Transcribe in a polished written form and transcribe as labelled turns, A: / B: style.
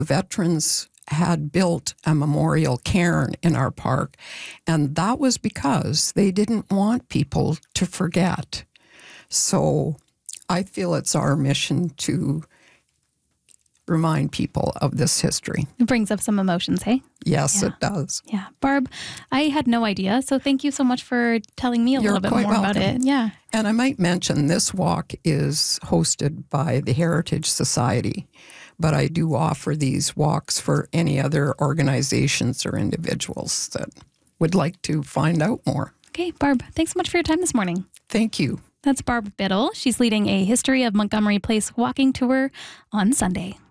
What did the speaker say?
A: veterans had built a memorial cairn in our park, and that was because they didn't want people to forget. So I feel it's our mission to remind people of this history.
B: It brings up some emotions, hey?
A: Yes, it does.
B: Yeah. Barb, I had no idea, so thank you so much for telling me a little bit more about it. Yeah.
A: And I might mention this walk is hosted by the Heritage Society, but I do offer these walks for any other organizations or individuals that would like to find out more.
B: Okay, Barb, thanks so much for your time this morning.
A: Thank you.
B: That's Barb Biddle. She's leading a History of Montgomery Place walking tour on Sunday.